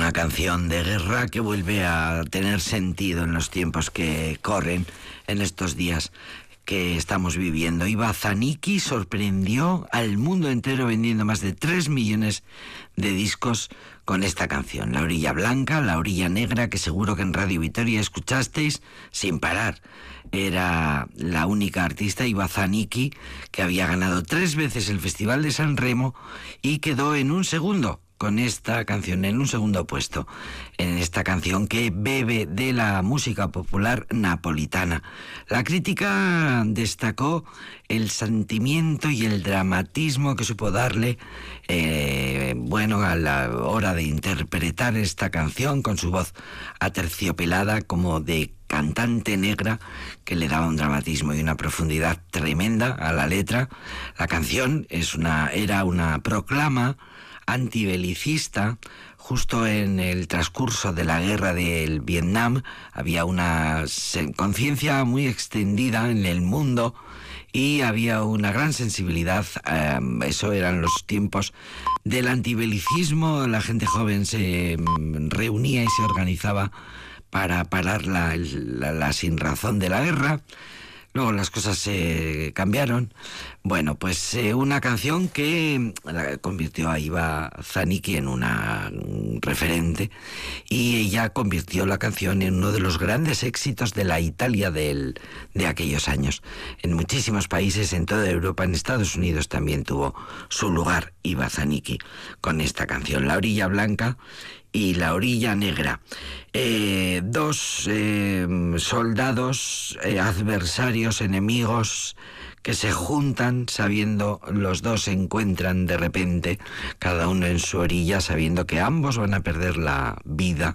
Una canción de guerra que vuelve a tener sentido en los tiempos que corren, en estos días que estamos viviendo. Iva Zanicki sorprendió al mundo entero vendiendo más de 3 millones de discos con esta canción, La Orilla Blanca, La Orilla Negra, que seguro que en Radio Vitoria escuchasteis sin parar. Era la única artista, Iva Zanicki, que había ganado 3 veces el Festival de San Remo y quedó en un segundo con esta canción, en un segundo puesto, en esta canción que bebe de la música popular napolitana. La crítica destacó el sentimiento y el dramatismo que supo darle, a la hora de interpretar esta canción con su voz aterciopelada como de cantante negra, que le daba un dramatismo y una profundidad tremenda a la letra. La canción era una proclama antibelicista. Justo en el transcurso de la guerra del Vietnam había una conciencia muy extendida en el mundo y había una gran sensibilidad. Eso eran los tiempos del antibelicismo. La gente joven se reunía y se organizaba para parar la sinrazón de la guerra. Luego las cosas se cambiaron. Bueno, pues una canción que convirtió a Iva Zanicki en una referente, y ella convirtió la canción en uno de los grandes éxitos de la Italia de aquellos años. En muchísimos países, en toda Europa, en Estados Unidos también tuvo su lugar Iva Zanicki con esta canción, La Orilla Blanca y La Orilla Negra. Dos soldados, adversarios, enemigos, que se juntan sabiendo, los dos se encuentran de repente, cada uno en su orilla, sabiendo que ambos van a perder la vida,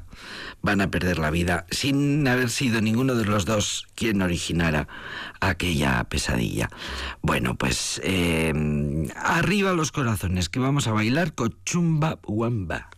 sin haber sido ninguno de los dos quien originara aquella pesadilla. Bueno, pues arriba los corazones, que vamos a bailar Cochumba Wamba.